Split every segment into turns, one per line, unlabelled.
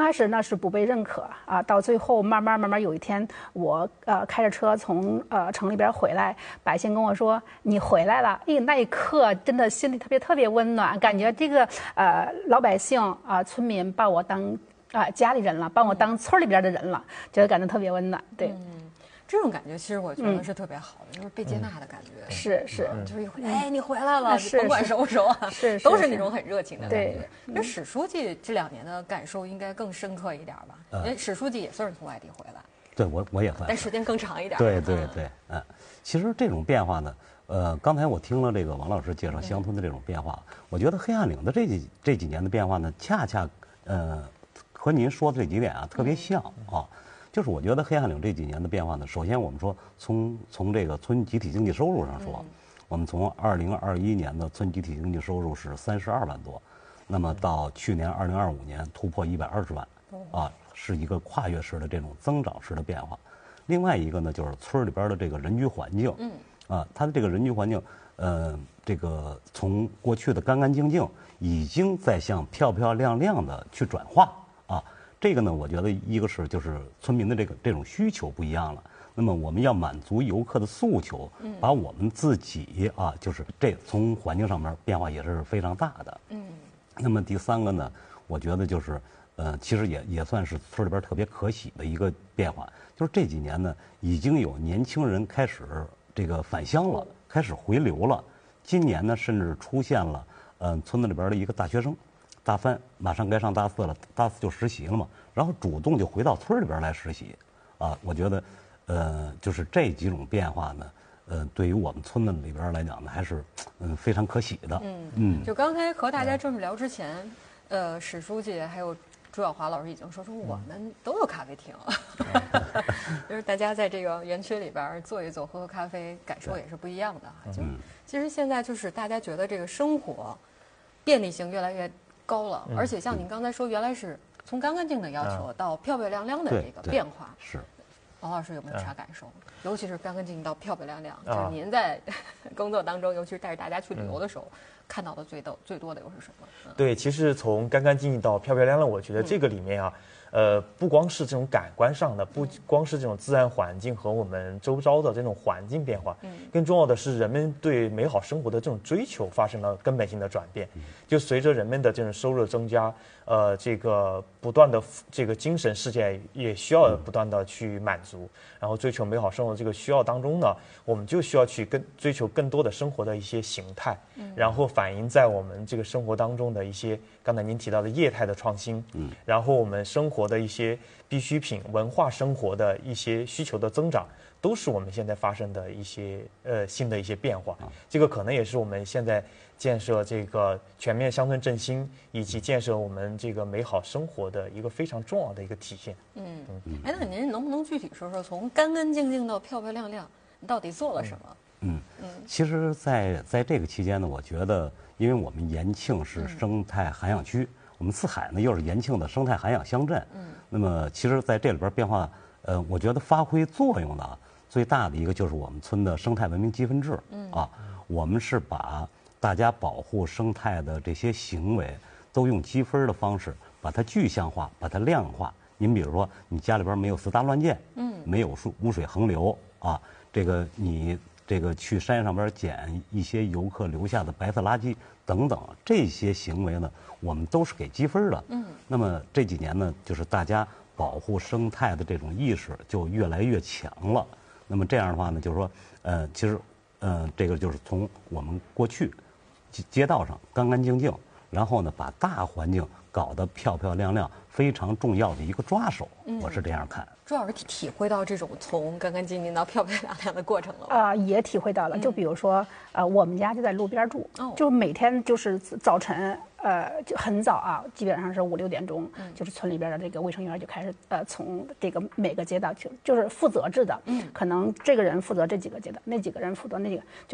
开始呢是不被认可啊，到最后慢慢有一天，我开着车从城里边回来，百姓跟我说你回来了，哎，那一刻真的心里特别温暖，感觉这个老百姓村民把我当家里人了，把我当村里边的人了，觉得感觉特别温暖，对。
这种感觉其实我觉得是特别好的，就是被接纳的感觉。
是，
就是一回来，哎，你回来了，
是
甭管熟不熟啊，都是那种很热情的感觉。那史书记这2年的感受应该更深刻一点吧？因为史书记也算是从外地回来，
对我也算，
但时间更长一点。
对，其实这种变化呢，刚才我听了这个王老师介绍乡村的这种变化，我觉得黑暗岭的这几年的变化呢，恰恰和您说的这几点特别像啊。就是我觉得黑暗岭这几年的变化呢，首先我们说从这个村集体经济收入上说，我们从2021年的村集体经济收入是32万多，那么到去年2025年突破120万，是一个跨越式的这种增长式的变化。另外一个呢，就是村里边的这个人居环境，它的这个人居环境，这个从过去的干干净净，已经在向漂漂亮亮的去转化啊。这个呢，我觉得一个是就是村民的这种需求不一样了。那么我们要满足游客的诉求，把我们自己就是这从环境上面变化也是非常大的。那么第3个呢，我觉得就是其实也算是村里边特别可喜的一个变化，就是这几年呢，已经有年轻人开始这个返乡了，开始回流了。今年呢，甚至出现了村子里边的一个大学生。大3马上该上大4了，大4就实习了嘛，然后主动就回到村里边来实习，我觉得，就是这几种变化呢，对于我们村子里边来讲呢，还是非常可喜的。
就刚才和大家正式聊之前，史书记还有朱晓华老师已经说我们都有咖啡厅，就是大家在这个园区里边坐一坐，喝喝咖啡，感受也是不一样的。就其实现在就是大家觉得这个生活便利性越来越高了，而且像您刚才说，原来是从干干净的要求到漂漂亮亮的这个变化，
是。
王老师有没有啥感受？尤其是干干净净到漂漂亮亮，就是您在工作当中，尤其是带着大家去旅游的时候，看到的最多的又是什么？
对，其实从干干净净到漂漂亮亮，我觉得这个里面不光是这种感官上的，不光是这种自然环境和我们周遭的这种环境变化，更重要的是人们对美好生活的这种追求发生了根本性的转变。就随着人们的这种收入增加，这个不断的这个精神世界也需要不断的去满足，然后追求美好生活的这个需要当中呢，我们就需要去追求更多的生活的一些形态，然后反映在我们这个生活当中的一些刚才您提到的业态的创新，然后我们生活的一些必需品、文化生活的一些需求的增长，都是我们现在发生的一些新的一些变化。这个可能也是我们现在建设这个全面乡村振兴以及建设我们这个美好生活的一个非常重要的一个体现。
那您能不能具体说说，从干干净净到漂漂亮亮，你到底做了什么？
其实在这个期间呢，我觉得，因为我们延庆是生态涵养区，我们四海呢又是延庆的生态涵养乡镇，那么其实在这里边变化，我觉得发挥作用的最大的一个就是我们村的生态文明积分制，我们是把大家保护生态的这些行为都用积分的方式把它具象化，把它量化。您比如说，你家里边没有私搭乱建，没有污水横流这个你这个去山上边捡一些游客留下的白色垃圾等等，这些行为呢，我们都是给积分的。那么这几年呢，就是大家保护生态的这种意识就越来越强了。那么这样的话呢，就是说，其实，这个就是从我们过去街道上干干净净，然后呢，把大环境搞得漂漂亮亮，非常重要的一个抓手，我是这样看。
朱老师体会到这种从干干净净到漂漂亮亮的过程了吗？
也体会到了。就比如说，我们家就在路边住，就每天就是早晨，就很早基本上是5、6点钟，就是村里边的这个卫生员就开始从这个每个街道就是负责制的，可能这个人负责这几个街道，那几个人负责那个，就是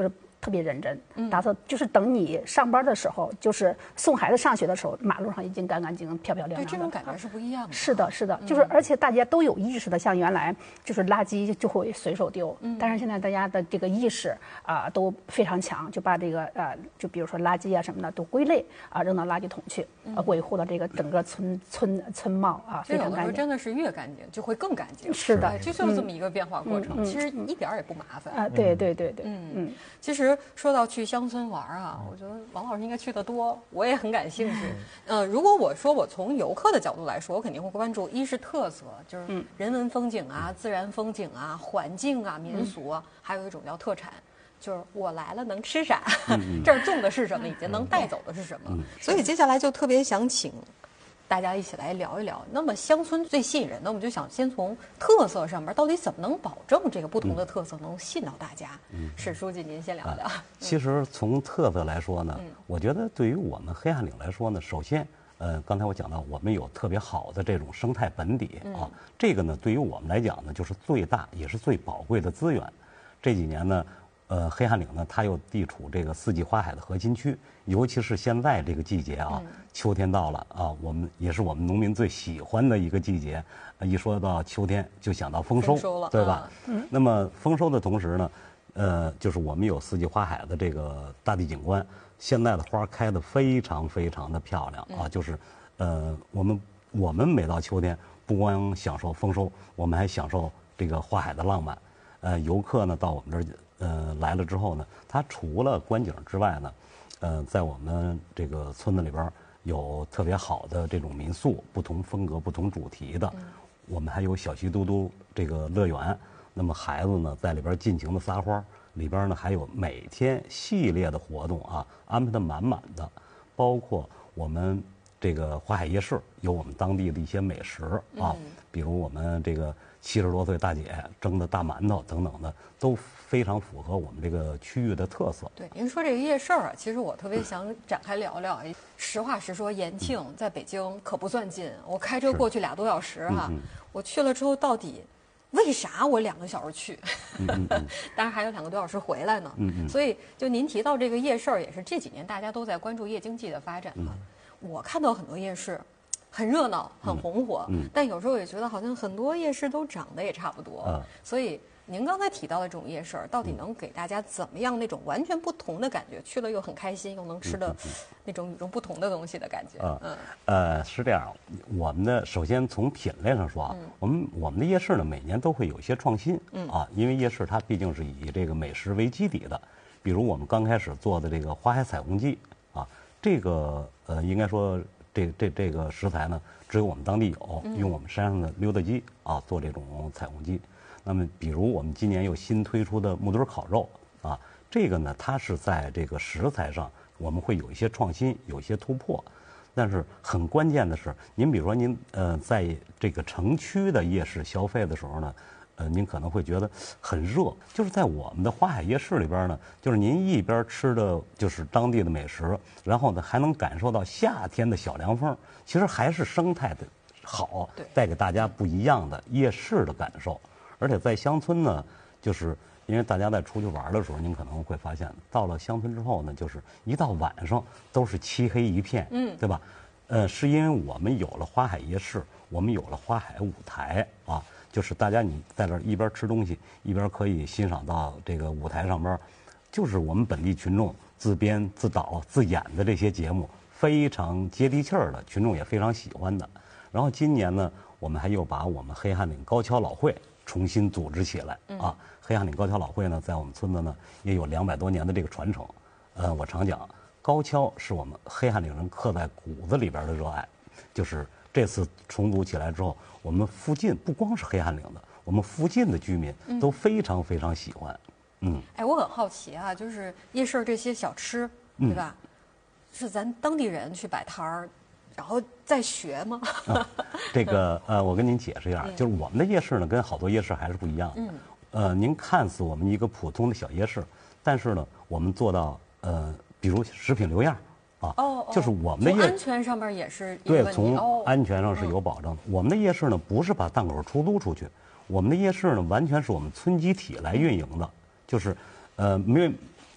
特别认真，打扫就是等你上班的时候，就是送孩子上学的时候，马路上已经干干净净、漂漂亮亮的。
对，这种感觉是不一样的。
是的，是的，就是而且大家都有意识的，像原来就是垃圾就会随手丢，但是现在大家的这个意识都非常强，就把这个就比如说垃圾啊什么的都归类扔到垃圾桶去，维护了这个整个村貌非常干净。
真的是越干净就会更干净。
是的，
就是这么一个变化过程，其实一点儿也不麻烦。
对，
其实说到去乡村玩我觉得王老师应该去得多，我也很感兴趣。如果我说我从游客的角度来说，我肯定会关注一是特色，就是人文风景自然风景环境民俗还有一种叫特产。就是我来了能吃啥，这儿种的是什么，以及能带走的是什么。所以接下来就特别想请大家一起来聊一聊。那么乡村最吸引人的，我们就想先从特色上面，到底怎么能保证这个不同的特色能吸引到大家？史书记，您先聊聊。
其实从特色来说呢，我觉得对于我们黑汉岭来说呢，首先，刚才我讲到，我们有特别好的这种生态本底这个呢，对于我们来讲呢，就是最大也是最宝贵的资源。这几年呢。黑汉岭呢，它又地处这个四季花海的核心区，尤其是现在这个季节秋天到了我们也是我们农民最喜欢的一个季节。一说到秋天，就想到丰收了，对吧？那么丰收的同时呢，就是我们有四季花海的这个大地景观，现在的花开得非常非常的漂亮就是我们每到秋天，不光享受丰收，我们还享受这个花海的浪漫。游客呢到我们这儿。来了之后呢，它除了观景之外呢，在我们这个村子里边有特别好的这种民宿，不同风格、不同主题的。我们还有小溪嘟嘟这个乐园，那么孩子呢在里边尽情的撒欢，里边呢还有每天系列的活动安排的满满的，包括我们这个花海夜市有我们当地的一些美食比如我们这个70多岁大姐蒸的大馒头等等的，都非常符合我们这个区域的特色。
对，您说这个夜市其实我特别想展开聊聊。实话实说，延庆在北京可不算近，我开车过去2多小时我去了之后，到底为啥我2个小时去？当然还有2个多小时回来呢。所以就您提到这个夜市，也是这几年大家都在关注夜经济的发展我看到很多夜市。很热闹，很红火，但有时候也觉得好像很多夜市都长得也差不多。所以您刚才提到的这种夜市，到底能给大家怎么样那种完全不同的感觉？去了又很开心，又能吃的那种与众不同的东西的感觉。
是这样，我们的首先从品类上说我们的夜市呢，每年都会有一些创新因为夜市它毕竟是以这个美食为基底的。比如我们刚开始做的这个花海彩虹鸡这个应该说。这个食材呢，只有我们当地有，用我们山上的溜达鸡做这种彩虹鸡。那么，比如我们今年又新推出的木墩烤肉这个呢，它是在这个食材上我们会有一些创新，有一些突破。但是很关键的是，您比如说您在这个城区的夜市消费的时候呢。您可能会觉得很热，就是在我们的花海夜市里边呢，就是您一边吃的就是当地的美食，然后呢还能感受到夏天的小凉风，其实还是生态的好，带给大家不一样的夜市的感受。而且在乡村呢，就是因为大家在出去玩的时候，您可能会发现，到了乡村之后呢，就是一到晚上都是漆黑一片，对吧？是因为我们有了花海夜市，我们有了花海舞台就是大家你在这儿一边吃东西，一边可以欣赏到这个舞台上边，就是我们本地群众自编自导自演的这些节目，非常接地气儿的，群众也非常喜欢的。然后今年呢，我们还又把我们黑汉岭高跷老会重新组织起来黑汉岭高跷老会呢，在我们村子呢也有200多年的这个传承。我常讲，高跷是我们黑汉岭人刻在骨子里边的热爱，就是这次重组起来之后。我们附近不光是黑汉岭的，我们附近的居民都非常非常喜欢。
我很好奇就是夜市这些小吃，对吧？是咱当地人去摆摊儿，然后再学吗？
这个我跟您解释一下，就是我们的夜市呢，跟好多夜市还是不一样的。您看似我们一个普通的小夜市，但是呢，我们做到比如食品留样。就是我们的
夜安全上面也是
对，从安全上是有保证。我们的夜市呢，不是把档口出租出去，我们的夜市呢，完全是我们村集体来运营的，就是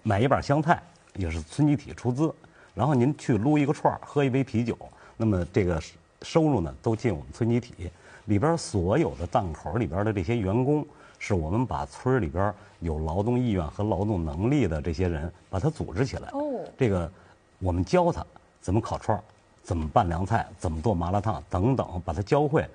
买一把香菜，也是村集体出资，然后您去撸一个串儿，喝一杯啤酒，那么这个收入呢都进我们村集体里边，所有的档口里边的这些员工，是我们把村里边有劳动意愿和劳动能力的这些人把他组织起来。这个我们教他怎么烤串儿，怎么拌凉菜，怎么做麻辣烫等等，把他教会。